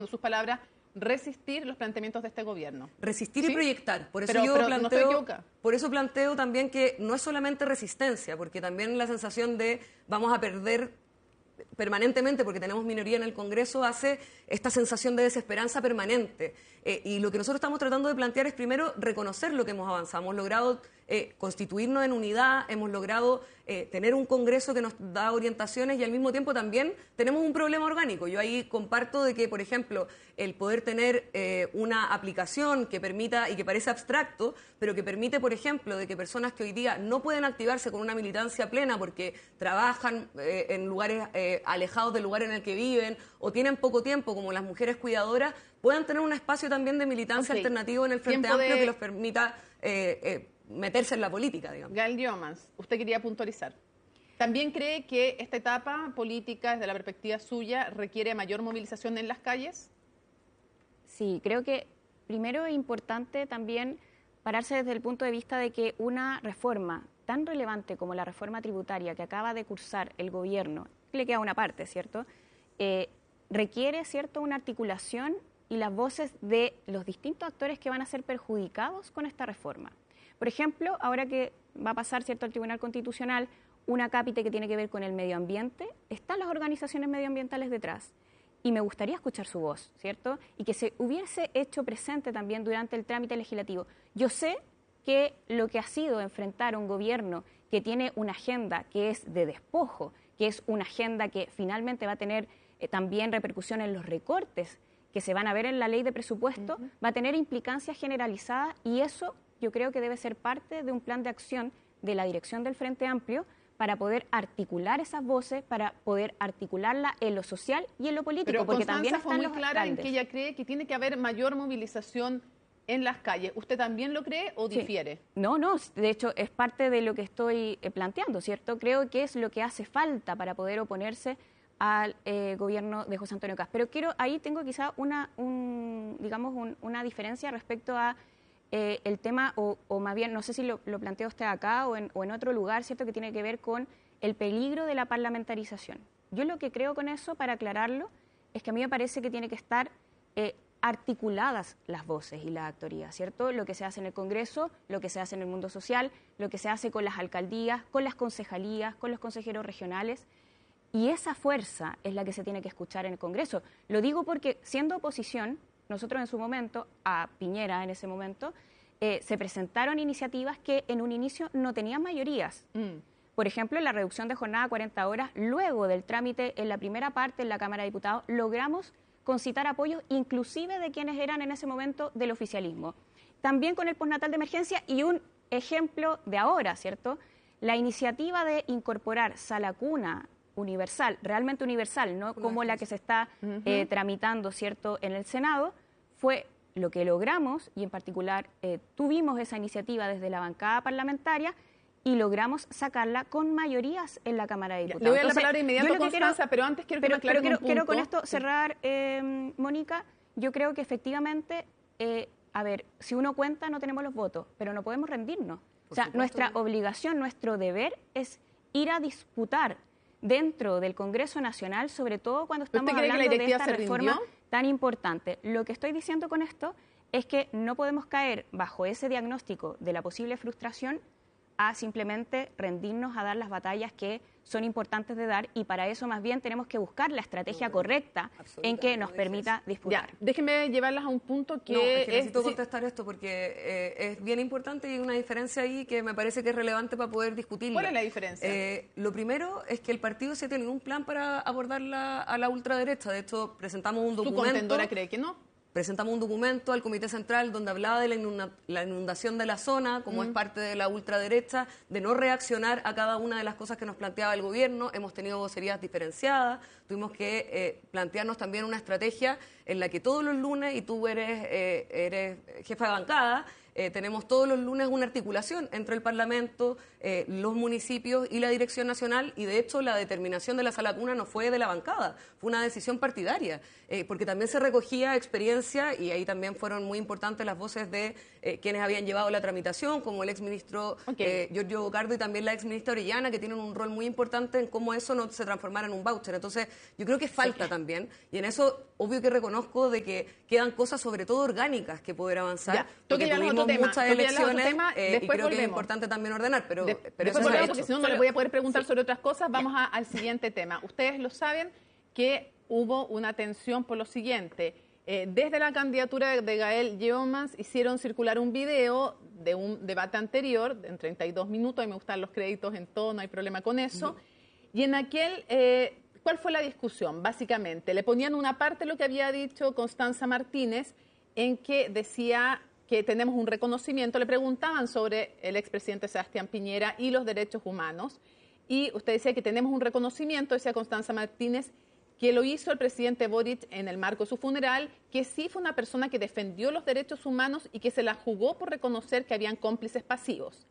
sus palabras, resistir los planteamientos de este gobierno. Resistir ¿Sí? y proyectar. Por eso No estoy equivocada. por eso planteo también que no es solamente resistencia, porque también la sensación de vamos a perder permanentemente porque tenemos minoría en el Congreso hace esta sensación de desesperanza permanente. Y lo que nosotros estamos tratando de plantear es primero reconocer lo que hemos avanzado. Hemos logrado constituirnos en unidad, hemos logrado tener un Congreso que nos da orientaciones y al mismo tiempo también tenemos un problema orgánico. Yo ahí comparto de que, por ejemplo, el poder tener una aplicación que permita, y que parece abstracto, pero que permite, por ejemplo, de que personas que hoy día no pueden activarse con una militancia plena porque trabajan en lugares alejados del lugar en el que viven o tienen poco tiempo, como las mujeres cuidadoras, puedan tener un espacio también de militancia alternativo en el Frente Amplio que los permita meterse en la política, digamos. Gael Diomans, usted quería puntualizar. ¿También cree que esta etapa política, desde la perspectiva suya, requiere mayor movilización en las calles? Sí, creo que primero es importante también pararse desde el punto de vista de que una reforma tan relevante como la reforma tributaria que acaba de cursar el gobierno, le queda una parte, ¿cierto?, requiere, ¿cierto?, una articulación y las voces de los distintos actores que van a ser perjudicados con esta reforma. Por ejemplo, ahora que va a pasar, ¿cierto?, al Tribunal Constitucional una cápite que tiene que ver con el medio ambiente, están las organizaciones medioambientales detrás. Y me gustaría escuchar su voz, ¿cierto? Y que se hubiese hecho presente también durante el trámite legislativo. Yo sé que lo que ha sido enfrentar un gobierno que tiene una agenda que es de despojo, que es una agenda que finalmente va a tener también repercusión en los recortes que se van a ver en la ley de presupuesto, va a tener implicancias generalizadas y eso yo creo que debe ser parte de un plan de acción de la dirección del Frente Amplio para poder articular esas voces, para poder articularla en lo social y en lo político. Pero porque Constanza también fue están muy los clara en alcaldes. que ella cree que tiene que haber mayor movilización en las calles. ¿Usted también lo cree o difiere? No, de hecho es parte de lo que estoy planteando, ¿cierto? Creo que es lo que hace falta para poder oponerse al gobierno de José Antonio Kast. Pero ahí tengo quizá una diferencia respecto a el tema, o más bien, no sé si lo plantea usted acá o en otro lugar, ¿cierto?, que tiene que ver con el peligro de la parlamentarización. Yo lo que creo con eso, para aclararlo, es que a mí me parece que tiene que estar articuladas las voces y la actoría, ¿cierto? Lo que se hace en el Congreso, lo que se hace en el mundo social, lo que se hace con las alcaldías, con las concejalías, con los consejeros regionales. Y esa fuerza es la que se tiene que escuchar en el Congreso. Lo digo porque, siendo oposición, nosotros en su momento, a Piñera en ese momento, se presentaron iniciativas que en un inicio no tenían mayorías. Por ejemplo, la reducción de jornada a 40 horas, luego del trámite en la primera parte en la Cámara de Diputados, logramos concitar apoyos inclusive de quienes eran en ese momento del oficialismo. También con el postnatal de emergencia y un ejemplo de ahora, ¿cierto? La iniciativa de incorporar sala cuna universal, realmente universal, no como la que se está tramitando, ¿cierto?, en el Senado, fue lo que logramos, y en particular tuvimos esa iniciativa desde la bancada parlamentaria y logramos sacarla con mayorías en la Cámara de Diputados. Le voy a dar la palabra inmediato, Constanza, pero antes quiero que me aclare un punto. Quiero con esto cerrar, Mónica. Yo creo que efectivamente, si uno cuenta no tenemos los votos, pero no podemos rendirnos. O sea, nuestra obligación, nuestro deber es ir a disputar dentro del Congreso Nacional, sobre todo cuando estamos hablando de esta reforma tan importante. Lo que estoy diciendo con esto es que no podemos caer bajo ese diagnóstico de la posible frustración a simplemente rendirnos a dar las batallas que son importantes de dar, y para eso más bien tenemos que buscar la estrategia correcta en que nos permita disputar. Ya, déjenme llevarlas a un punto que necesito contestar esto porque es bien importante y hay una diferencia ahí que me parece que es relevante para poder discutirla. ¿Cuál es la diferencia? Lo primero es que el partido se tiene un plan para abordar a la ultraderecha. De hecho, presentamos un documento. ¿Su contendora cree que no? Presentamos un documento al Comité Central donde hablaba de la inundación de la zona, como es parte de la ultraderecha, de no reaccionar a cada una de las cosas que nos planteaba el gobierno. Hemos tenido vocerías diferenciadas, tuvimos que plantearnos también una estrategia en la que todos los lunes, y tú eres jefa de bancada, tenemos todos los lunes una articulación entre el Parlamento, los municipios y la Dirección Nacional, y de hecho la determinación de la Sala Cuna no fue de la bancada, fue una decisión partidaria, porque también se recogía experiencia, y ahí también fueron muy importantes las voces de quienes habían llevado la tramitación, como el exministro Giorgio Bocardo y también la exministra Orellana, que tienen un rol muy importante en cómo eso no se transformara en un voucher. Entonces, yo creo que falta también, y en eso obvio que reconozco de que quedan cosas sobre todo orgánicas que poder avanzar, porque tuvimos muchas elecciones y creo que es importante también ordenar, pero eso se ha hecho. Porque si no, no le voy a poder preguntar sobre otras cosas. Vamos al siguiente tema. Ustedes lo saben que hubo una tensión por lo siguiente. Desde la candidatura de Gael Yeomans hicieron circular un video de un debate anterior, en 32 minutos, y me gustan los créditos en todo, no hay problema con eso. Y en aquel, ¿cuál fue la discusión? Básicamente, le ponían una parte lo que había dicho Constanza Martínez, en que decía que tenemos un reconocimiento, le preguntaban sobre el expresidente Sebastián Piñera y los derechos humanos, y usted decía que tenemos un reconocimiento, decía Constanza Martínez, que lo hizo el presidente Boric en el marco de su funeral, que sí fue una persona que defendió los derechos humanos y que se la jugó por reconocer que habían cómplices pasivos.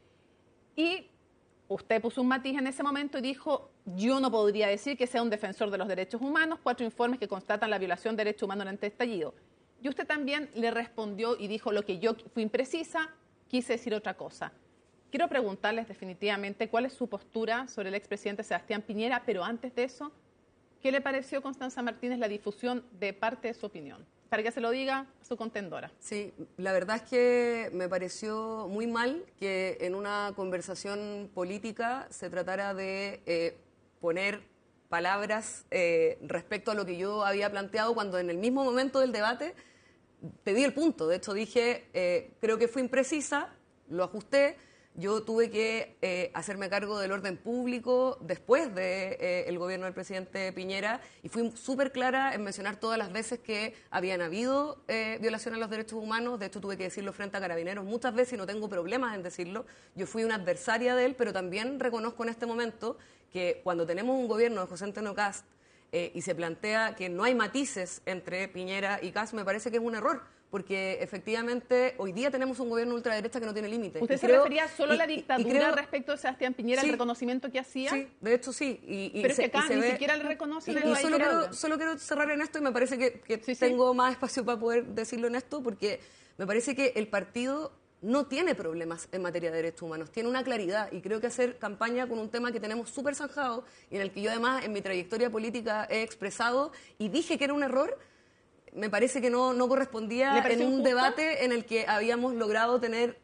Y usted puso un matiz en ese momento y dijo, yo no podría decir que sea un defensor de los derechos humanos, 4 informes que constatan la violación de derechos humanos durante el estallido. Y usted también le respondió y dijo, lo que yo fui imprecisa, quise decir otra cosa. Quiero preguntarles definitivamente cuál es su postura sobre el expresidente Sebastián Piñera, pero antes de eso, ¿qué le pareció, Constanza Martínez, la difusión de parte de su opinión? Para que se lo diga a su contendora. Sí, la verdad es que me pareció muy mal que en una conversación política se tratara de poner palabras respecto a lo que yo había planteado cuando en el mismo momento del debate pedí el punto. De hecho dije, creo que fue imprecisa, lo ajusté. Yo tuve que hacerme cargo del orden público después del gobierno del presidente Piñera y fui súper clara en mencionar todas las veces que habían habido violaciones a los derechos humanos. De hecho, tuve que decirlo frente a Carabineros muchas veces y no tengo problemas en decirlo. Yo fui una adversaria de él, pero también reconozco en este momento que cuando tenemos un gobierno de José Antonio Kast y se plantea que no hay matices entre Piñera y Kast, me parece que es un error. Porque efectivamente hoy día tenemos un gobierno ultraderecha que no tiene límites. ¿Usted se refería solo a la dictadura respecto de Sebastián Piñera, el reconocimiento que hacía? Sí, de hecho sí. Pero es que acá ni siquiera le reconocen. Y solo quiero cerrar en esto y me parece que tengo más espacio para poder decirlo en esto, porque me parece que el partido no tiene problemas en materia de derechos humanos, tiene una claridad, y creo que hacer campaña con un tema que tenemos súper zanjado y en el que yo además en mi trayectoria política he expresado y dije que era un error, me parece que no correspondía en un debate en el que habíamos logrado tener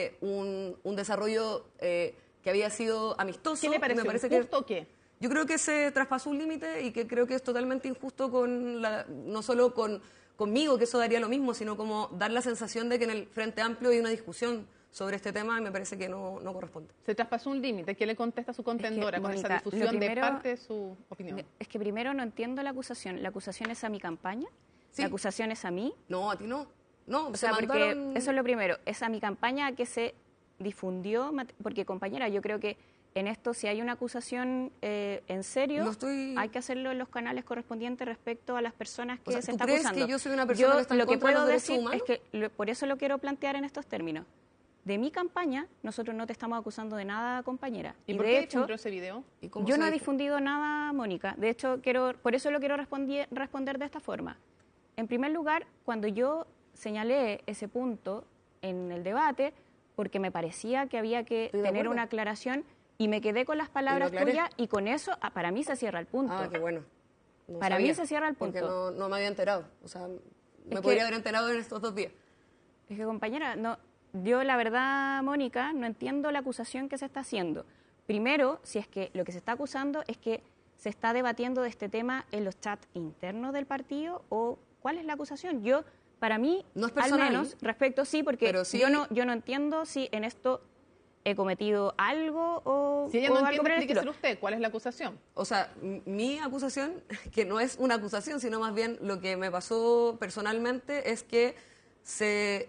un desarrollo que había sido amistoso. ¿Qué le pareció? Me parece ¿Injusto o qué? Yo creo que se traspasó un límite y que creo que es totalmente injusto no solo conmigo, que eso daría lo mismo, sino como dar la sensación de que en el Frente Amplio hay una discusión sobre este tema y me parece que no corresponde. Se traspasó un límite. ¿Qué le contesta a su contendora con esa difusión de parte de su opinión? Es que primero no entiendo la acusación. ¿La acusación es a mi campaña? Sí. ¿La acusación es a mí? No, a ti no. No, o sea, porque eso es lo primero. Es a mi campaña que se difundió, porque compañera, yo creo que en esto si hay una acusación en serio, hay que hacerlo en los canales correspondientes respecto a las personas que se está acusando. ¿Tú crees que yo soy una persona que está en contra de los derechos humanos? Es que por eso lo quiero plantear en estos términos. De mi campaña, nosotros no te estamos acusando de nada, compañera. ¿Y por qué difundió ese video? Yo no he difundido nada, Mónica. De hecho, por eso lo quiero responder de esta forma. En primer lugar, cuando yo señalé ese punto en el debate, porque me parecía que había que tener una aclaración, y me quedé con las palabras tuyas, y con eso, para mí se cierra el punto. Ah, qué bueno. Para mí se cierra el punto. Porque no me había enterado. O sea, me podría haber enterado en estos 2 días. Es que, compañera, yo la verdad, Mónica, no entiendo la acusación que se está haciendo. Primero, si es que lo que se está acusando es que se está debatiendo de este tema en los chats internos del partido, o ¿cuál es la acusación? Para mí, no es personal, al menos, respecto sí, porque sí, yo no entiendo si en esto he cometido algo o si ella no entiende, algo explíqueselo usted, ¿cuál es la acusación? O sea, mi acusación, que no es una acusación, sino más bien lo que me pasó personalmente, es que se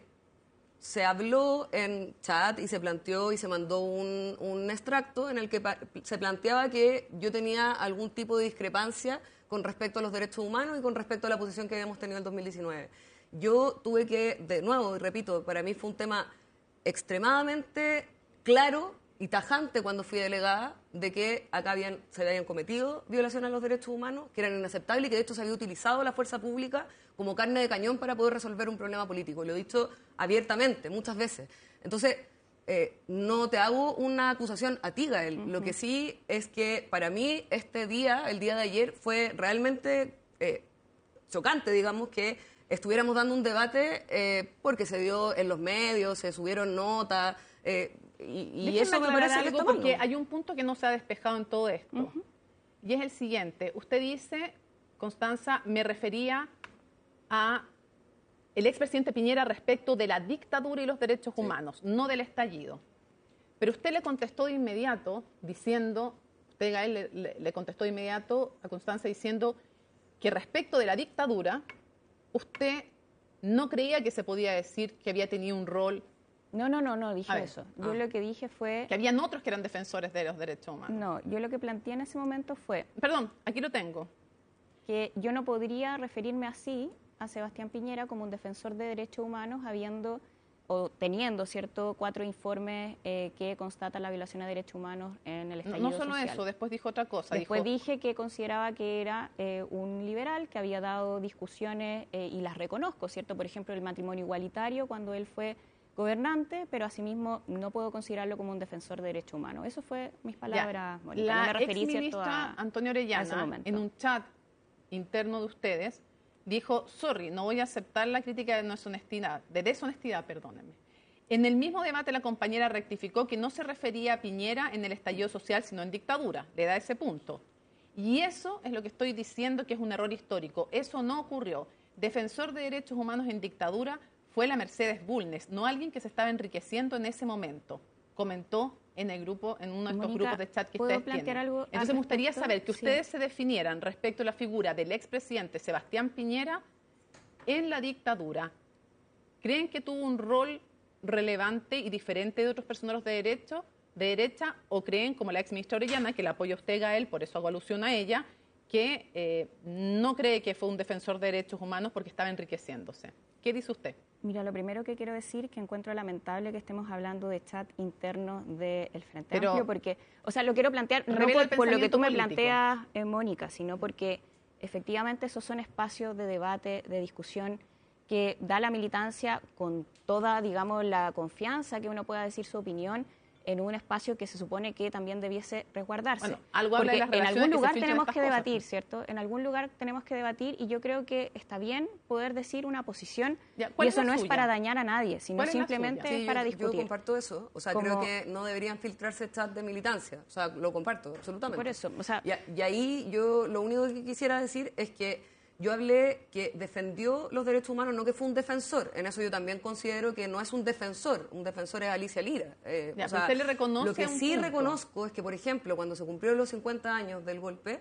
habló en chat y se planteó y se mandó un extracto en el que se planteaba que yo tenía algún tipo de discrepancia con respecto a los derechos humanos y con respecto a la posición que habíamos tenido en el 2019. yo tuve que, de nuevo, y repito, para mí fue un tema extremadamente claro y tajante cuando fui delegada de que acá se habían cometido violaciones a los derechos humanos, que eran inaceptables y que de hecho se había utilizado la fuerza pública como carne de cañón para poder resolver un problema político. Lo he dicho abiertamente, muchas veces. Entonces, no te hago una acusación a ti, Gael. Lo que sí es que para mí este día, el día de ayer, fue realmente chocante, digamos, que estuviéramos dando un debate porque se dio en los medios, se subieron notas, y eso me parece que está mal, porque hay un punto que no se ha despejado en todo esto, y es el siguiente. Usted dice, Constanza, me refería a el expresidente Piñera respecto de la dictadura y los derechos humanos, no del estallido. Pero usted le contestó de inmediato diciendo, usted, Gael, le contestó de inmediato a Constanza diciendo que respecto de la dictadura, usted no creía que se podía decir que había tenido un rol. No dije eso. Yo lo que dije fue... Que habían otros que eran defensores de los derechos humanos. No, yo lo que planteé en ese momento fue... Perdón, aquí lo tengo. Que yo no podría referirme así a Sebastián Piñera como un defensor de derechos humanos habiendo o teniendo, ¿cierto?, 4 informes que constatan la violación de derechos humanos en el estallido social. No solo eso, después dijo otra cosa. Después dije que consideraba que era un liberal, que había dado discusiones y las reconozco, ¿cierto? Por ejemplo, el matrimonio igualitario cuando él fue gobernante, pero asimismo no puedo considerarlo como un defensor de derechos humanos. Eso fue mis palabras, Mónica. La no me referí, exministra Antonio Orellana, en un chat interno de ustedes, dijo, sorry, no voy a aceptar la crítica de deshonestidad, perdónenme. En el mismo debate la compañera rectificó que no se refería a Piñera en el estallido social, sino en dictadura. Le da ese punto. Y eso es lo que estoy diciendo que es un error histórico. Eso no ocurrió. Defensor de derechos humanos en dictadura fue la Mercedes Bulnes, no alguien que se estaba enriqueciendo en ese momento. Comentó en el grupo, en uno de estos grupos de chat que ustedes tienen. Entonces me gustaría saber que ustedes se definieran respecto a la figura del expresidente Sebastián Piñera en la dictadura. ¿Creen que tuvo un rol relevante y diferente de otros personeros de derecha, o creen, como la exministra Orellana, que la apoya usted, Gael, por eso hago alusión a ella, que no cree que fue un defensor de derechos humanos porque estaba enriqueciéndose? ¿Qué dice usted? Mira, lo primero que quiero decir es que encuentro lamentable que estemos hablando de chat interno del Frente Amplio, porque, o sea, lo quiero plantear no por lo que tú me planteas, Mónica, sino porque efectivamente esos son espacios de debate, de discusión, que da la militancia con toda, digamos, la confianza que uno pueda decir su opinión en un espacio que se supone que también debiese resguardarse. Bueno, algo habla de las en algún lugar tenemos que cosas, debatir, ¿cierto? En algún lugar tenemos que debatir y yo creo que está bien poder decir una posición y eso no es para dañar a nadie, sino simplemente para discutir. Yo comparto eso, o sea, creo que no deberían filtrarse chats de militancia, o sea, lo comparto absolutamente. Por eso, o sea, y ahí yo lo único que quisiera decir es que yo hablé que defendió los derechos humanos, no que fue un defensor. En eso yo también considero que no es un defensor es Alicia Lira. O sea, ¿usted le reconoce lo que sí reconozco es que, por ejemplo, cuando se cumplieron los 50 años del golpe,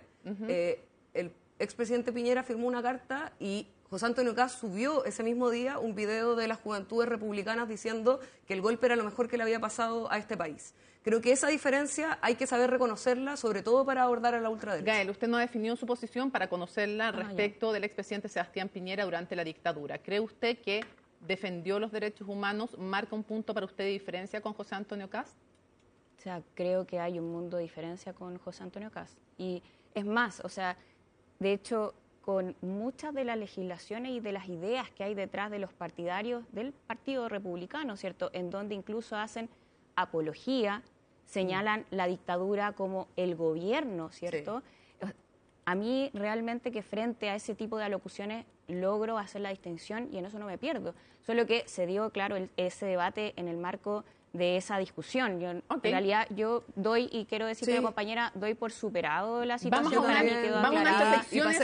el expresidente Piñera firmó una carta y José Antonio Kast subió ese mismo día un video de las Juventudes Republicanas diciendo que el golpe era lo mejor que le había pasado a este país. Creo que esa diferencia hay que saber reconocerla, sobre todo para abordar a la ultraderecha. Gael, usted no ha definido su posición para conocerla respecto del expresidente Sebastián Piñera durante la dictadura. ¿Cree usted que defendió los derechos humanos marca un punto para usted de diferencia con José Antonio Kast? O sea, creo que hay un mundo de diferencia con José Antonio Kast. Y es más, o sea, de hecho, con muchas de las legislaciones y de las ideas que hay detrás de los partidarios del Partido Republicano, ¿cierto? En donde incluso hacen apología, señalan la dictadura como el gobierno, ¿cierto? Sí. A mí realmente que frente a ese tipo de alocuciones logro hacer la distinción y en eso no me pierdo. Solo que se dio, claro, ese debate en el marco de esa discusión. Yo, en realidad yo doy, y quiero decirle, compañera, doy por superado la situación. Vamos a nuestras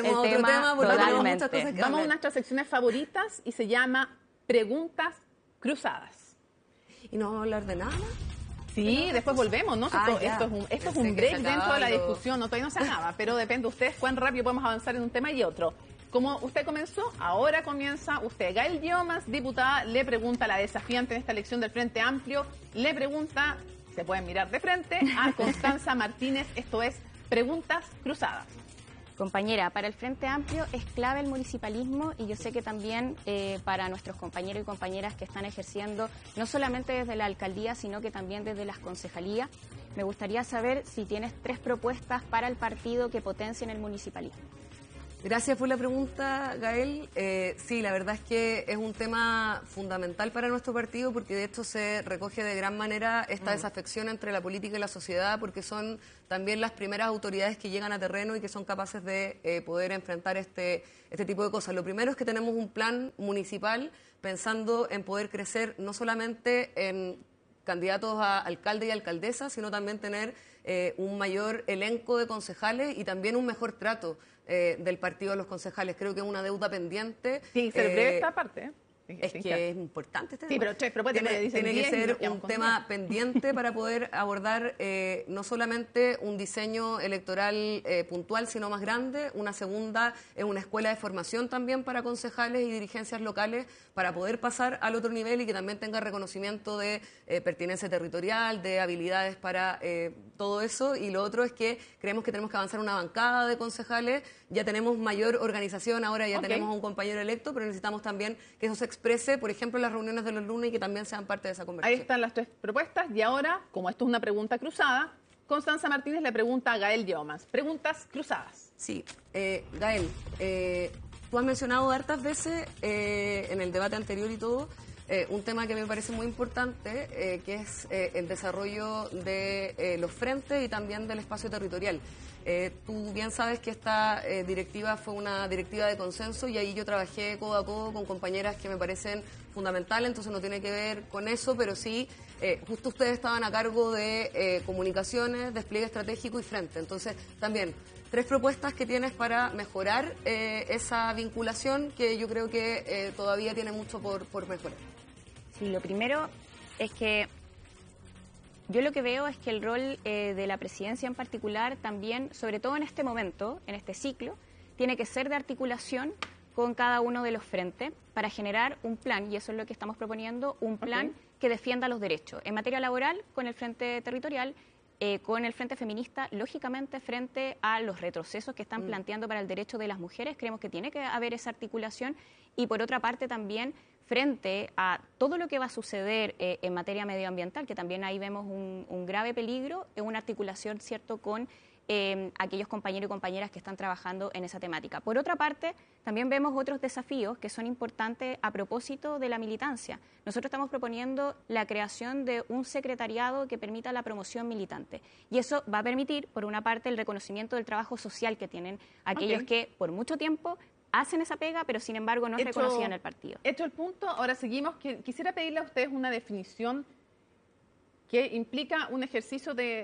secciones favoritas y se llama Preguntas Cruzadas. ¿Y no vamos a hablar de nada? Sí, después volvemos, ¿no? Esto es un break dentro de la discusión, no, todavía no se acaba, pero depende de ustedes cuán rápido podemos avanzar en un tema y otro. Como usted comenzó, ahora comienza usted. Gael Llomas, diputada, le pregunta a la desafiante en esta elección del Frente Amplio, le pregunta, se pueden mirar de frente, a Constanza Martínez, esto es Preguntas Cruzadas. Compañera, para el Frente Amplio es clave el municipalismo y yo sé que también para nuestros compañeros y compañeras que están ejerciendo, no solamente desde la alcaldía, sino que también desde las concejalías, me gustaría saber si tienes 3 propuestas para el partido que potencien el municipalismo. Gracias por la pregunta, Gael. Sí, la verdad es que es un tema fundamental para nuestro partido porque de hecho se recoge de gran manera esta desafección entre la política y la sociedad porque son también las primeras autoridades que llegan a terreno y que son capaces de poder enfrentar este tipo de cosas. Lo primero es que tenemos un plan municipal pensando en poder crecer no solamente en candidatos a alcalde y alcaldesa, sino también tener un mayor elenco de concejales y también un mejor trato del partido a los concejales. Creo que es una deuda pendiente. Sí, se breve esta parte, ¿eh? Es que es importante este tema. Sí, pero 3 propuestas tiene que ser un tema pendiente para poder abordar no solamente un diseño electoral puntual, sino más grande. Una segunda es una escuela de formación también para concejales y dirigencias locales para poder pasar al otro nivel y que también tenga reconocimiento de pertinencia territorial, de habilidades para todo eso. Y lo otro es que creemos que tenemos que avanzar una bancada de concejales. Ya tenemos mayor organización, ahora ya tenemos un compañero electo, pero necesitamos también que eso se exprese, por ejemplo, en las reuniones de los lunes y que también sean parte de esa conversación. Ahí están las 3 propuestas y ahora, como esto es una pregunta cruzada, Constanza Martínez le pregunta a Gael Yeomans. Preguntas cruzadas. Sí, Gael, tú has mencionado hartas veces en el debate anterior y todo, un tema que me parece muy importante, que es el desarrollo de los frentes y también del espacio territorial. Tú bien sabes que esta directiva fue una directiva de consenso y ahí yo trabajé codo a codo con compañeras que me parecen fundamentales, entonces no tiene que ver con eso, pero sí, justo ustedes estaban a cargo de comunicaciones, despliegue estratégico y frente. Entonces, también, 3 propuestas que tienes para mejorar esa vinculación que yo creo que todavía tiene mucho por mejorar. Sí, lo primero es que yo lo que veo es que el rol de la presidencia en particular también, sobre todo en este momento, en este ciclo, tiene que ser de articulación con cada uno de los frentes para generar un plan, y eso es lo que estamos proponiendo, un plan que defienda los derechos. En materia laboral, con el frente territorial, con el frente feminista, lógicamente frente a los retrocesos que están planteando para el derecho de las mujeres, creemos que tiene que haber esa articulación, y por otra parte también frente a todo lo que va a suceder en materia medioambiental, que también ahí vemos un grave peligro, una articulación, ¿cierto?, con aquellos compañeros y compañeras que están trabajando en esa temática. Por otra parte, también vemos otros desafíos que son importantes a propósito de la militancia. Nosotros estamos proponiendo la creación de un secretariado que permita la promoción militante. Y eso va a permitir, por una parte, el reconocimiento del trabajo social que tienen aquellos que por mucho tiempo hacen esa pega, pero sin embargo no es reconocida en el partido. Hecho el punto, ahora seguimos. Quisiera pedirle a ustedes una definición que implica un ejercicio de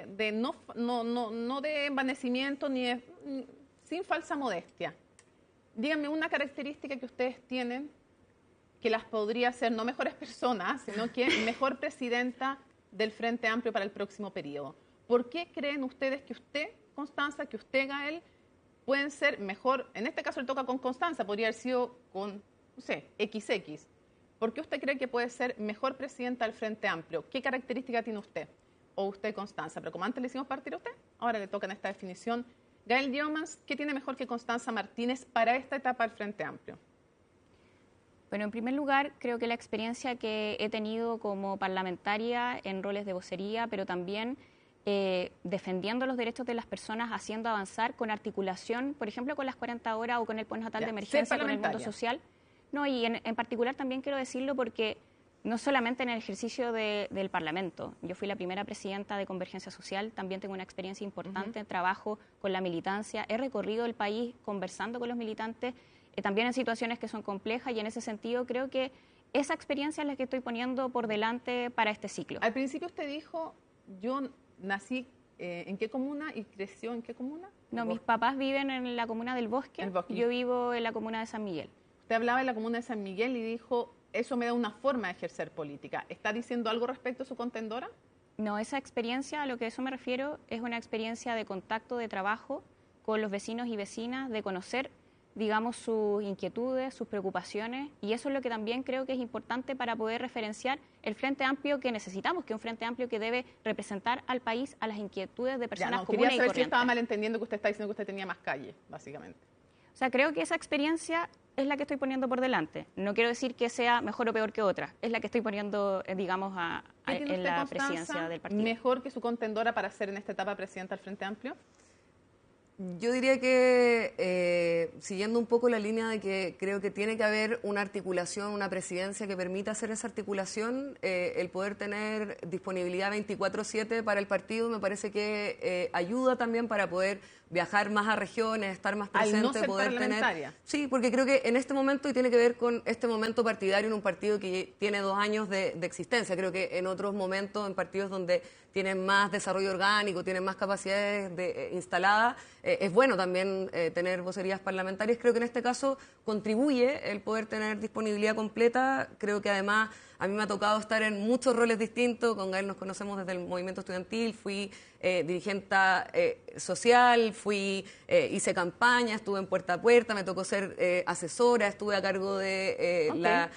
no de envanecimiento ni sin falsa modestia. Díganme una característica que ustedes tienen que las podría hacer no mejores personas, sino que mejor presidenta del Frente Amplio para el próximo periodo. ¿Por qué creen ustedes que usted, Constanza, que usted, Gael, pueden ser mejor? En este caso le toca con Constanza, podría haber sido con, no sé, XX. ¿Por qué usted cree que puede ser mejor presidenta del Frente Amplio? ¿Qué característica tiene usted? O usted, Constanza. Pero como antes le hicimos partir a usted, ahora le toca en esta definición. Gael Yeomans, ¿qué tiene mejor que Constanza Martínez para esta etapa del Frente Amplio? Bueno, en primer lugar, creo que la experiencia que he tenido como parlamentaria en roles de vocería, pero también defendiendo los derechos de las personas, haciendo avanzar con articulación, por ejemplo, con las 40 horas o con el postnatal de emergencia, con el mundo social. No, y en particular también quiero decirlo porque no solamente en el ejercicio del Parlamento, yo fui la primera presidenta de Convergencia Social, también tengo una experiencia importante, trabajo con la militancia, he recorrido el país conversando con los militantes, también en situaciones que son complejas, y en ese sentido creo que esa experiencia es la que estoy poniendo por delante para este ciclo. Al principio usted dijo, yo nací ¿en qué comuna y creció en qué comuna? No, mis papás viven en la comuna del Bosque, yo vivo en la comuna de San Miguel. Usted hablaba de la comuna de San Miguel y dijo, eso me da una forma de ejercer política. ¿Está diciendo algo respecto a su contendora? No, esa experiencia, a lo que a eso me refiero, es una experiencia de contacto, de trabajo con los vecinos y vecinas, de conocer digamos, sus inquietudes, sus preocupaciones, y eso es lo que también creo que es importante para poder referenciar el Frente Amplio que necesitamos, que es un Frente Amplio que debe representar al país, a las inquietudes de personas comunes y quería saber corrientes. si estaba malentendiendo que usted está diciendo que usted tenía más calle, básicamente. O sea, creo que esa experiencia es la que estoy poniendo por delante. No quiero decir que sea mejor o peor que otra, es la que estoy poniendo, digamos, en la presidencia del partido. ¿Mejor que su contendora para ser en esta etapa presidenta del Frente Amplio? Yo diría que, siguiendo un poco la línea de que creo que tiene que haber una articulación, una presidencia que permita hacer esa articulación, el poder tener disponibilidad 24/7 para el partido me parece que ayuda también para poder viajar más a regiones, estar más presente, Al no ser poder parlamentaria. tener... Sí, porque creo que en este momento, y tiene que ver con este momento partidario en un partido que tiene 2 años de existencia, creo que en otros momentos, en partidos donde tienen más desarrollo orgánico, tienen más capacidades instaladas, es bueno también tener vocerías parlamentarias. Creo que en este caso contribuye el poder tener disponibilidad completa. Creo que además a mí me ha tocado estar en muchos roles distintos. Con Gael nos conocemos desde el movimiento estudiantil, fui dirigente social, hice campaña, estuve en puerta a puerta, me tocó ser asesora, estuve a cargo de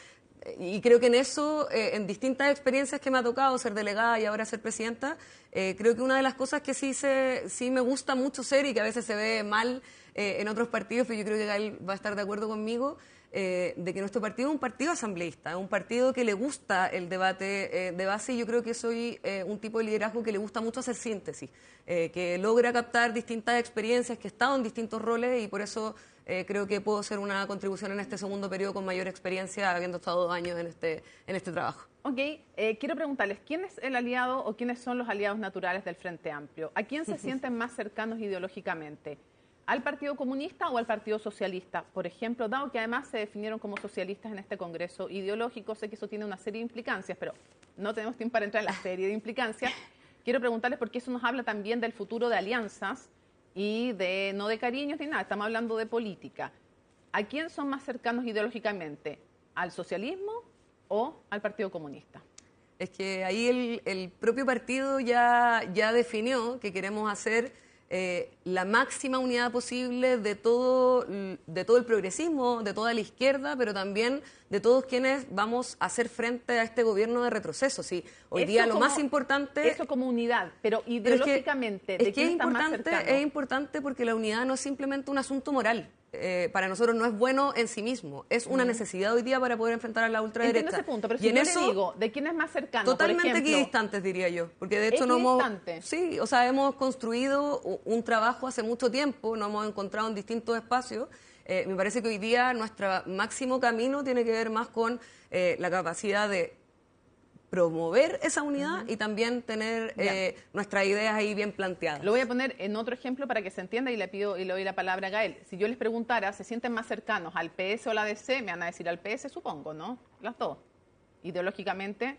y creo que en eso, en distintas experiencias que me ha tocado ser delegada y ahora ser presidenta, creo que una de las cosas que sí me gusta mucho ser y que a veces se ve mal en otros partidos, pero yo creo que Gael va a estar de acuerdo conmigo, de que nuestro partido es un partido asambleísta, es un partido que le gusta el debate de base, y yo creo que soy un tipo de liderazgo que le gusta mucho hacer síntesis, que logra captar distintas experiencias, que he estado en distintos roles, y por eso creo que puedo hacer una contribución en este segundo periodo con mayor experiencia, habiendo estado 2 años en este trabajo. Ok, quiero preguntarles, ¿quién es el aliado o quiénes son los aliados naturales del Frente Amplio? ¿A quién se sienten más cercanos ideológicamente? ¿Al Partido Comunista o al Partido Socialista? Por ejemplo, dado que además se definieron como socialistas en este Congreso ideológico, sé que eso tiene una serie de implicancias, pero no tenemos tiempo para entrar en la serie de implicancias. Quiero preguntarles porque eso nos habla también del futuro de alianzas y no de cariños ni nada, estamos hablando de política. ¿A quién son más cercanos ideológicamente? ¿Al socialismo o al Partido Comunista? Es que ahí el propio partido ya definió que queremos hacer la máxima unidad posible de todo el progresismo, de toda la izquierda, pero también de todos quienes vamos a hacer frente a este gobierno de retroceso. Sí, hoy día lo más importante... Eso como unidad, pero ideológicamente, ¿de quién está más cercano? Es importante porque la unidad no es simplemente un asunto moral. Para nosotros no es bueno en sí mismo, es una necesidad hoy día para poder enfrentar a la ultraderecha. Entiendo ese punto, pero si yo le digo, ¿de quién es más cercano? Totalmente por ejemplo, equidistantes, diría yo, porque de hecho ¿equidistantes? hemos construido un trabajo hace mucho tiempo, nos hemos encontrado en distintos espacios. Me parece que hoy día nuestro máximo camino tiene que ver más con la capacidad de promover esa unidad y también tener nuestras ideas ahí bien planteadas. Lo voy a poner en otro ejemplo para que se entienda y le doy la palabra a Gael. Si yo les preguntara, ¿se sienten más cercanos al PS o a la DC? Me van a decir al PS, supongo, ¿no? Las dos. Ideológicamente,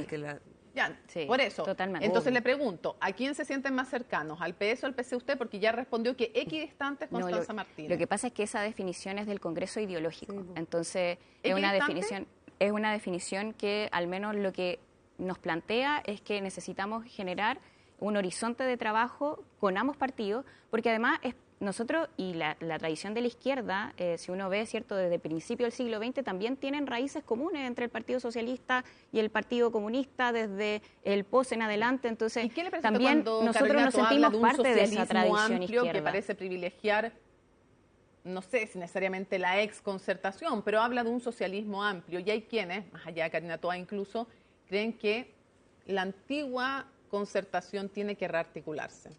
Sí, por eso. Totalmente. Entonces le pregunto, ¿a quién se sienten más cercanos? ¿Al PS o al PC usted? Porque ya respondió que equidistante Constanza Martínez. Lo que pasa es que esa definición es del Congreso ideológico. Sí. Entonces, es una definición que al menos lo que nos plantea es que necesitamos generar un horizonte de trabajo con ambos partidos, porque además nosotros y la tradición de la izquierda, si uno ve, cierto, desde el principio del siglo XX, también tienen raíces comunes entre el Partido Socialista y el Partido Comunista desde el POS en adelante. Entonces, ¿y qué le parece también nosotros nos sentimos parte de esa tradición izquierda que parece privilegiar, no sé si necesariamente la exconcertación, pero habla de un socialismo amplio? Y hay quienes, más allá de Karina Toa incluso, creen que la antigua concertación tiene que rearticularse.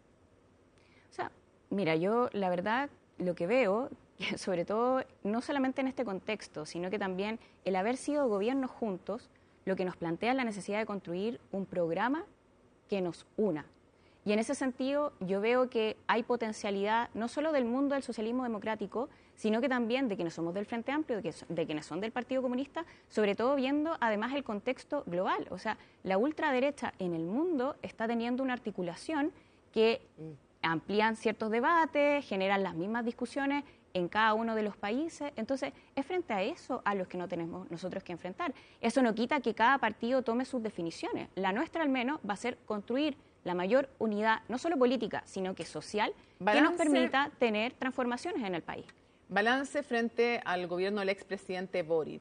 O sea, mira, yo la verdad lo que veo, sobre todo no solamente en este contexto, sino que también el haber sido gobiernos juntos, lo que nos plantea es la necesidad de construir un programa que nos una. Y en ese sentido yo veo que hay potencialidad no solo del mundo del socialismo democrático, sino que también de quienes somos del Frente Amplio, de quienes son del Partido Comunista, sobre todo viendo además el contexto global. O sea, la ultraderecha en el mundo está teniendo una articulación que amplían ciertos debates, generan las mismas discusiones en cada uno de los países. Entonces, es frente a eso a los que no tenemos nosotros que enfrentar. Eso no quita que cada partido tome sus definiciones. La nuestra, al menos, va a ser construir la mayor unidad, no solo política, sino que social, que nos permita tener transformaciones en el país. Balance frente al gobierno del expresidente Boric.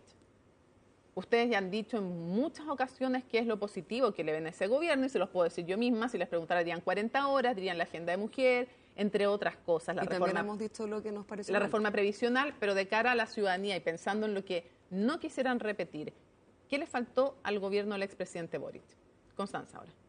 Ustedes ya han dicho en muchas ocasiones qué es lo positivo que le ven a ese gobierno, y se los puedo decir yo misma. Si les preguntara, dirían 40 horas, dirían la agenda de mujer, entre otras cosas. También hemos dicho lo que nos parece la reforma previsional, pero de cara a la ciudadanía y pensando en lo que no quisieran repetir, ¿qué le faltó al gobierno del expresidente Boric? Constanza, ahora.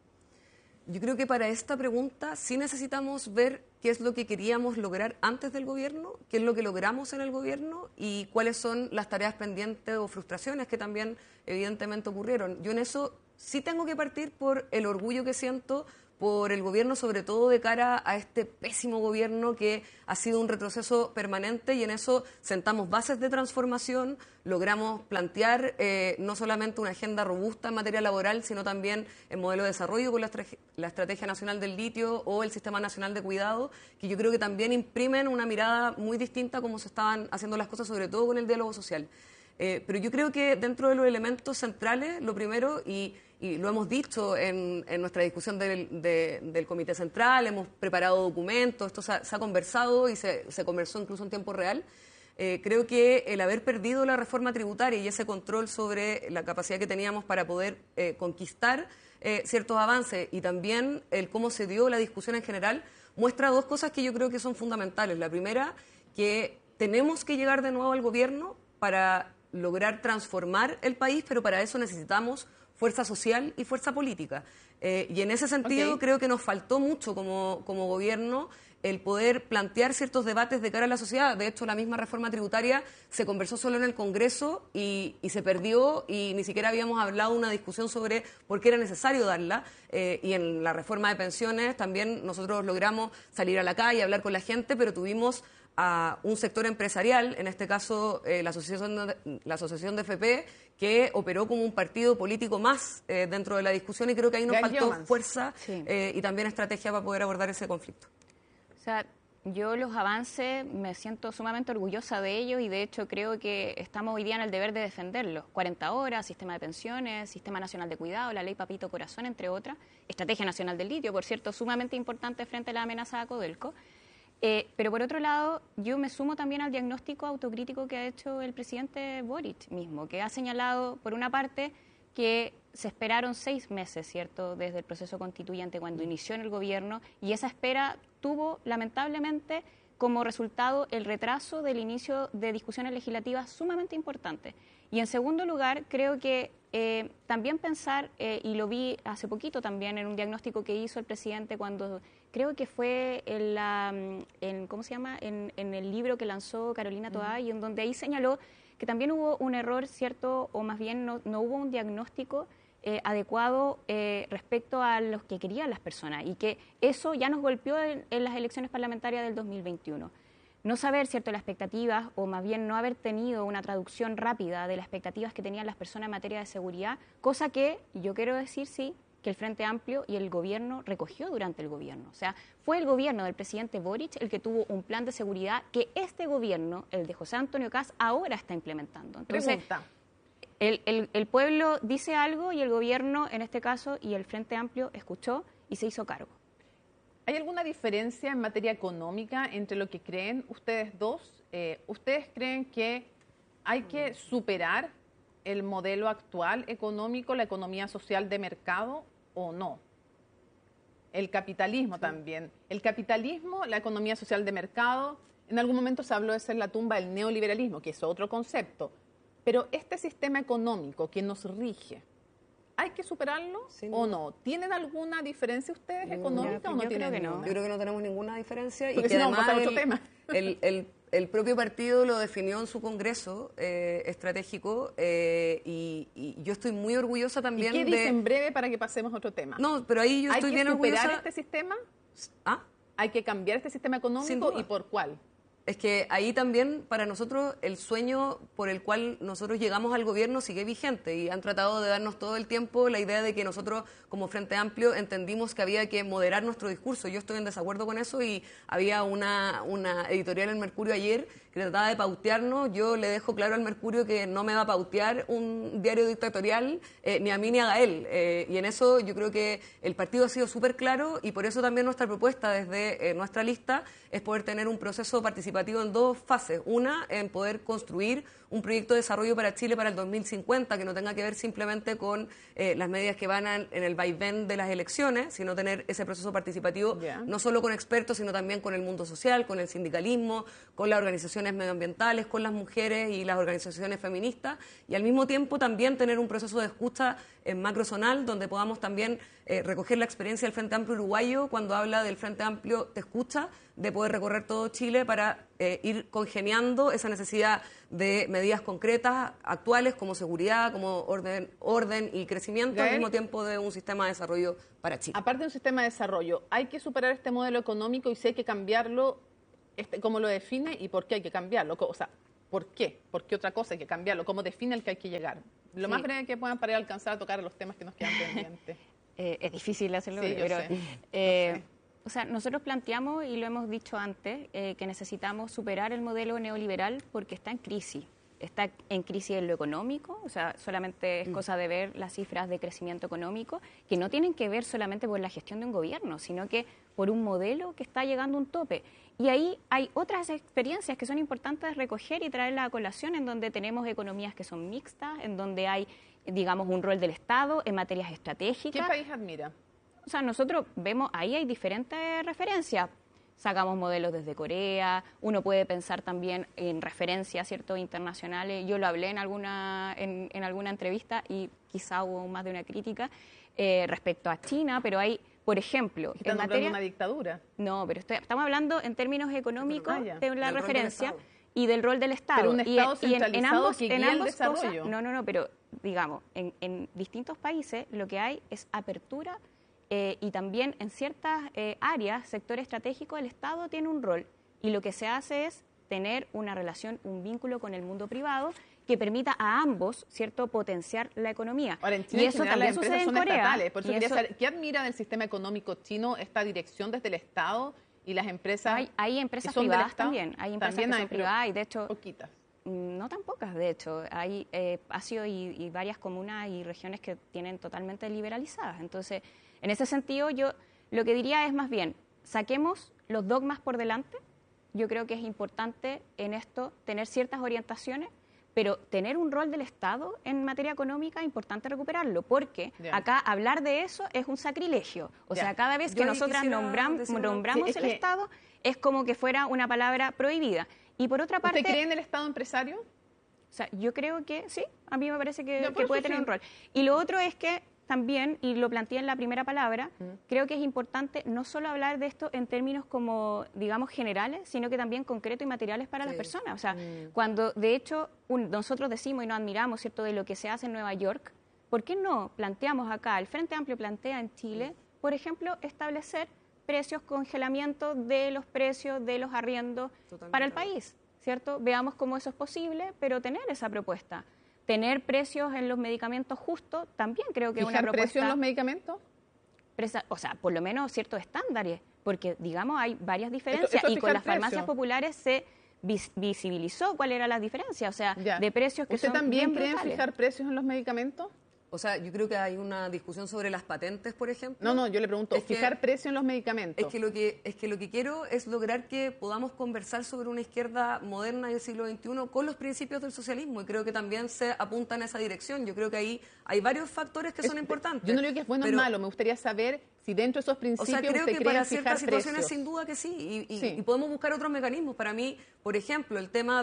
Yo creo que para esta pregunta sí necesitamos ver qué es lo que queríamos lograr antes del gobierno, qué es lo que logramos en el gobierno y cuáles son las tareas pendientes o frustraciones que también evidentemente ocurrieron. Yo en eso sí tengo que partir por el orgullo que siento por el gobierno, sobre todo de cara a este pésimo gobierno que ha sido un retroceso permanente, y en eso sentamos bases de transformación, logramos plantear no solamente una agenda robusta en materia laboral, sino también en modelo de desarrollo con la Estrategia Nacional del Litio o el Sistema Nacional de Cuidado, que yo creo que también imprimen una mirada muy distinta a cómo se estaban haciendo las cosas, sobre todo con el diálogo social. Pero yo creo que dentro de los elementos centrales, lo primero, y lo hemos dicho en nuestra discusión del Comité Central, hemos preparado documentos, esto se ha conversado y se conversó incluso en tiempo real. Creo que el haber perdido la reforma tributaria y ese control sobre la capacidad que teníamos para poder conquistar ciertos avances, y también el cómo se dio la discusión en general, muestra dos cosas que yo creo que son fundamentales. La primera, que tenemos que llegar de nuevo al gobierno para lograr transformar el país, pero para eso necesitamos fuerza social y fuerza política. Y en ese sentido creo que nos faltó mucho como gobierno el poder plantear ciertos debates de cara a la sociedad. De hecho, la misma reforma tributaria se conversó solo en el Congreso y se perdió, y ni siquiera habíamos hablado una discusión sobre por qué era necesario darla. Y en la reforma de pensiones también nosotros logramos salir a la calle, hablar con la gente, pero tuvimos a un sector empresarial, en este caso la Asociación de FP, que operó como un partido político más dentro de la discusión, y creo que ahí nos faltó fuerza y también estrategia para poder abordar ese conflicto. O sea, yo los avances me siento sumamente orgullosa de ellos, y de hecho creo que estamos hoy día en el deber de defenderlos. 40 horas, sistema de pensiones, Sistema Nacional de Cuidado, la ley Papito Corazón, entre otras, Estrategia Nacional del Litio, por cierto, sumamente importante frente a la amenaza de Codelco. Pero por otro lado, yo me sumo también al diagnóstico autocrítico que ha hecho el presidente Boric mismo, que ha señalado, por una parte, que se esperaron 6 meses, ¿cierto?, desde el proceso constituyente cuando inició en el gobierno, y esa espera tuvo, lamentablemente, como resultado el retraso del inicio de discusiones legislativas sumamente importantes. Y en segundo lugar, creo que también pensar, y lo vi hace poquito también en un diagnóstico que hizo el presidente cuando, creo que fue ¿cómo se llama?, en el libro que lanzó Carolina Toá, y en donde ahí señaló que también hubo un error, ¿cierto?, o más bien no hubo un diagnóstico adecuado respecto a los que querían las personas, y que eso ya nos golpeó en las elecciones parlamentarias del 2021. No saber, ¿cierto?, las expectativas, o más bien no haber tenido una traducción rápida de las expectativas que tenían las personas en materia de seguridad, cosa que yo quiero decir, sí, que el Frente Amplio y el gobierno recogió durante el gobierno. O sea, fue el gobierno del presidente Boric el que tuvo un plan de seguridad que este gobierno, el de José Antonio Kast, ahora está implementando. Entonces, el pueblo dice algo y el gobierno, en este caso, y el Frente Amplio escuchó y se hizo cargo. ¿Hay alguna diferencia en materia económica entre lo que creen ustedes dos? ¿Ustedes creen que hay que superar el modelo actual económico, la economía social de mercado, o no? El capitalismo también. El capitalismo, la economía social de mercado, en algún momento se habló de ser la tumba del neoliberalismo, que es otro concepto. Pero este sistema económico que nos rige, ¿hay que superarlo o no? ¿Tienen alguna diferencia ustedes económica o no tienen ninguna? Yo creo que no tenemos ninguna diferencia. Porque y que si no, además el propio partido lo definió en su congreso estratégico y yo estoy muy orgullosa también ¿Y qué dice en breve para que pasemos a otro tema? No, pero ahí yo estoy bien orgullosa. ¿Hay que superar este sistema? ¿Ah? ¿Hay que cambiar este sistema económico y por cuál? Es que ahí también para nosotros el sueño por el cual nosotros llegamos al gobierno sigue vigente, y han tratado de darnos todo el tiempo la idea de que nosotros como Frente Amplio entendimos que había que moderar nuestro discurso. Yo estoy en desacuerdo con eso, y había una editorial en Mercurio ayer que que trataba de pautearnos, yo le dejo claro al Mercurio que no me va a pautear un diario dictatorial, ni a mí ni a Gael. Y en eso yo creo que el partido ha sido súper claro y por eso también nuestra propuesta desde nuestra lista es poder tener un proceso participativo en dos fases. Una, en poder construir un proyecto de desarrollo para Chile para el 2050 que no tenga que ver simplemente con las medidas que van en el vaivén de las elecciones, sino tener ese proceso participativo no solo con expertos, sino también con el mundo social, con el sindicalismo, con las organizaciones medioambientales, con las mujeres y las organizaciones feministas, y al mismo tiempo también tener un proceso de escucha macrozonal donde podamos también recoger la experiencia del Frente Amplio uruguayo cuando habla del Frente Amplio Te Escucha, de poder recorrer todo Chile para ir congeniando esa necesidad de medidas concretas, actuales, como seguridad, como orden y crecimiento, al mismo tiempo de un sistema de desarrollo para Chile. Aparte de un sistema de desarrollo, hay que superar este modelo económico y si hay que cambiarlo, ¿cómo lo define y por qué hay que cambiarlo? O sea, ¿por qué? ¿Por qué otra cosa hay que cambiarlo? ¿Cómo define el que hay que llegar? Lo más breve que puedan para alcanzar a tocar los temas que nos quedan pendientes. Es difícil hacerlo, sí, pero... sé. O sea, nosotros planteamos, y lo hemos dicho antes, que necesitamos superar el modelo neoliberal porque está en crisis. Está en crisis en lo económico, o sea, solamente es cosa de ver las cifras de crecimiento económico, que no tienen que ver solamente por la gestión de un gobierno, sino que por un modelo que está llegando a un tope. Y ahí hay otras experiencias que son importantes recoger y traerlas a colación, en donde tenemos economías que son mixtas, en donde hay, digamos, un rol del Estado en materias estratégicas. ¿Qué país admira? O sea, nosotros vemos, ahí hay diferentes referencias. Sacamos modelos desde Corea, uno puede pensar también en referencias, ¿cierto?, internacionales. Yo lo hablé en alguna entrevista y quizá hubo más de una crítica respecto a China, pero hay, por ejemplo... ¿Están nombrando una dictadura? No, pero estamos hablando en términos económicos de la referencia y del rol del Estado. Pero un Estado centralizado que guía el cosas, desarrollo. no, pero digamos, en distintos países lo que hay es apertura y también en ciertas áreas, sector estratégico, el Estado tiene un rol y lo que se hace es tener una relación, un vínculo con el mundo privado que permita a ambos, ¿cierto?, potenciar la economía. Ahora, en Chile y eso también sucede en Corea. Estatales, por eso quería saber, ¿qué admira del sistema económico chino esta dirección desde el Estado y las empresas? Hay empresas que son privadas también, hay empresas también que son privadas y de hecho... Poquitas. No tan pocas, de hecho. Hay ASIO y varias comunas y regiones que tienen totalmente liberalizadas. Entonces, en ese sentido, yo lo que diría es más bien, saquemos los dogmas por delante. Yo creo que es importante en esto tener ciertas orientaciones, pero tener un rol del Estado en materia económica es importante recuperarlo, porque acá hablar de eso es un sacrilegio. O sea, cada vez que nosotras nombramos el Estado, es como que fuera una palabra prohibida. Y por otra parte... ¿Usted cree en el Estado empresario? O sea, yo creo que sí, a mí me parece que puede tener un rol. Y lo otro es que también, y lo planteé en la primera palabra, creo que es importante no solo hablar de esto en términos como, digamos, generales, sino que también concretos y materiales para las personas. O sea, cuando de hecho nosotros decimos y nos admiramos, ¿cierto?, de lo que se hace en Nueva York, ¿por qué no planteamos acá, el Frente Amplio plantea en Chile, por ejemplo, establecer precios, congelamiento de los precios de los arriendos para el país, ¿cierto? Veamos cómo eso es posible, pero tener esa propuesta. Tener precios en los medicamentos justos también creo que es una propuesta. ¿Precios en los medicamentos? O sea, por lo menos ciertos estándares, porque, digamos, hay varias diferencias y con las farmacias populares se visibilizó cuál era la diferencia, o sea, de precios que son bien brutales. ¿Usted también cree en fijar precios en los medicamentos? O sea, yo creo que hay una discusión sobre las patentes, por ejemplo. No, yo le pregunto, fijar precio en los medicamentos. Es que lo que quiero es lograr que podamos conversar sobre una izquierda moderna del siglo XXI con los principios del socialismo, y creo que también se apunta en esa dirección. Yo creo que ahí hay varios factores que son importantes. Yo no digo que es bueno o malo, me gugustaría saber si dentro de esos principios creo usted que cree para en fijar ciertas situaciones precios. sin duda que sí, y podemos buscar otros mecanismos. Para mí, por ejemplo, el tema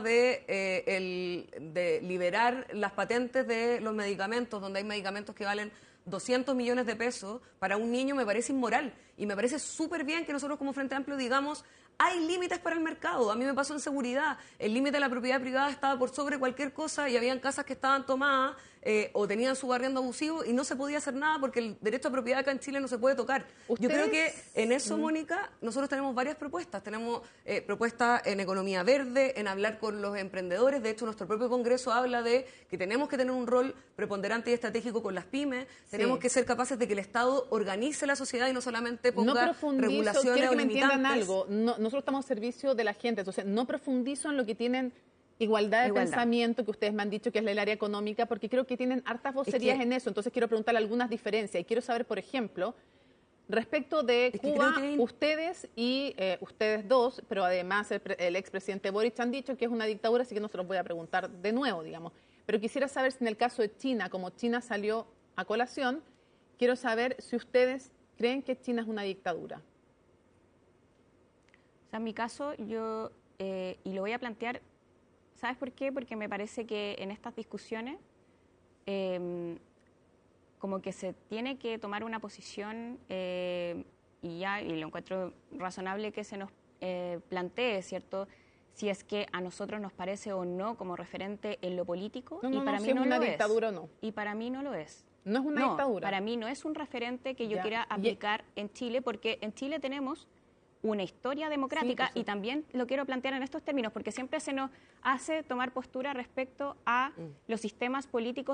de liberar las patentes de los medicamentos, donde hay medicamentos que valen 200 millones de pesos para un niño, me parece inmoral, y me parece súper bien que nosotros como Frente Amplio digamos hay límites para el mercado. A mí me pasó en seguridad, el límite de la propiedad privada estaba por sobre cualquier cosa y habían casas que estaban tomadas o tenían su arriendo abusivo y no se podía hacer nada porque el derecho a propiedad acá en Chile no se puede tocar. Yo creo que en eso, Mónica, nosotros tenemos varias propuestas. Tenemos propuestas en economía verde, en hablar con los emprendedores. De hecho, nuestro propio Congreso habla de que tenemos que tener un rol preponderante y estratégico con las pymes. Tenemos que ser capaces de que el Estado organice la sociedad y no solamente fuerte, ponga no profundizo, regulaciones quiero o que me entiendan limitantes. algo. Nosotros estamos al servicio de la gente, entonces no profundizo en lo que tienen igualdad de pensamiento, que ustedes me han dicho que es el área económica, porque creo que tienen hartas vocerías en eso. Entonces quiero preguntarle algunas diferencias. Y quiero saber, por ejemplo, respecto de Cuba, ustedes y ustedes dos, pero además el expresidente Boric han dicho que es una dictadura, así que no se los voy a preguntar de nuevo, digamos. Pero quisiera saber si en el caso de China, como China salió a colación, quiero saber si ustedes creen que China es una dictadura. O sea, en mi caso, yo, y lo voy a plantear, ¿sabes por qué? Porque me parece que en estas discusiones como que se tiene que tomar una posición y lo encuentro razonable que se nos plantee, ¿cierto? Si es que a nosotros nos parece o no como referente en lo político. No, y para mí si no es una lo dictadura es. o no. Y para mí no lo es. No es una dictadura. Para mí no es un referente que yo quiera aplicar en Chile, porque en Chile tenemos una historia democrática y también lo quiero plantear en estos términos, porque siempre se nos hace tomar postura respecto a los sistemas políticos